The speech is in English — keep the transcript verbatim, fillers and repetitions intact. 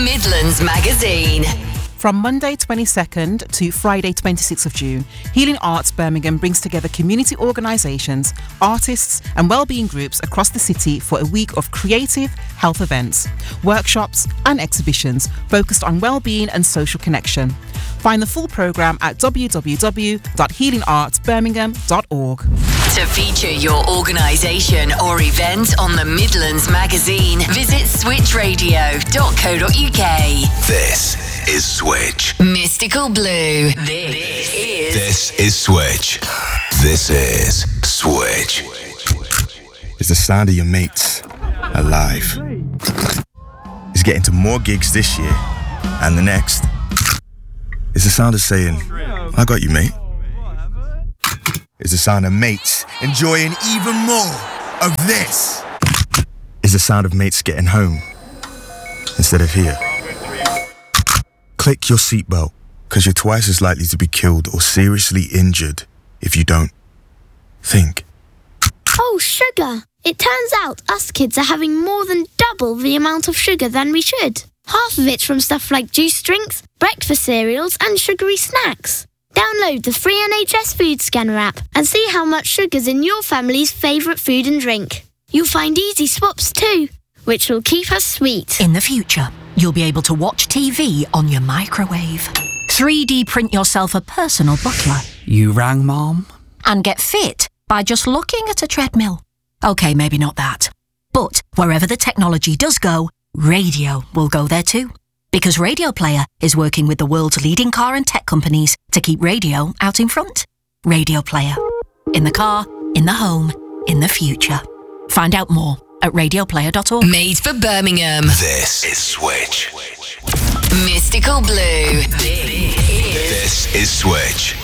Midlands Magazine. From Monday twenty-second to Friday twenty-sixth of June, Healing Arts Birmingham brings together community organisations, artists and wellbeing groups across the city for a week of creative health events, workshops and exhibitions focused on wellbeing and social connection. Find the full programme at w w w dot healing arts birmingham dot org. To feature your organisation or event on the Midlands Magazine, visit switch radio dot co dot u k. This is Switch. Mystical Blue. This is... This is Switch. This is Switch. It's the sound of your mates alive. It's getting to more gigs this year and the next. It's the sound of saying, I got you, mate. It's the sound of mates enjoying even more of this. It's the sound of mates getting home instead of here. Click your seatbelt, because you're twice as likely to be killed or seriously injured if you don't. Think. Oh, sugar. It turns out us kids are having more than double the amount of sugar than we should. Half of it's from stuff like juice drinks, breakfast cereals and sugary snacks. Download the free N H S Food Scanner app and see how much sugar's in your family's favourite food and drink. You'll find easy swaps too, which will keep us sweet. In the future, you'll be able to watch T V on your microwave, three D print yourself a personal butler. You rang, Mom? And get fit by just looking at a treadmill. OK, maybe not that. But wherever the technology does go, radio will go there too. Because Radio Player is working with the world's leading car and tech companies to keep radio out in front. Radio Player. In the car, in the home, in the future. Find out more at radio player dot org. Made for Birmingham. This is Switch. Mystical Blue. This is... This is Switch.